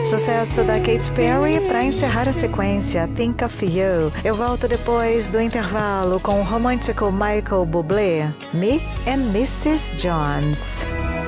Sucesso da Katy Perry para encerrar a sequência, Think of You. Eu volto depois do intervalo com o romântico Michael Bublé, Me and Mrs. Jones.